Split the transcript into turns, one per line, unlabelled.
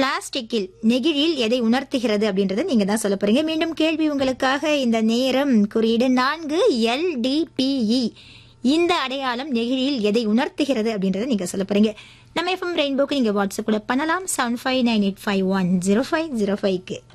பிளாஸ்டிக்கில் நெகிழியில் எதை உணர்த்துகிறது அப்படின்றத நீங்க தான் சொல்ல போறீங்க. மீண்டும் கேள்வி உங்களுக்காக. இந்த நேரம் குறியீடு 4 LDPE. இந்த அடையாளம் நெகிழியில் எதை உணர்த்துகிறது அப்படின்றத நீங்க சொல்ல போறீங்க. நம்ம FM ரெயின்போக்கு நீங்க வாட்ஸ்அப் கூட பண்ணலாம் 7598510505க்கு.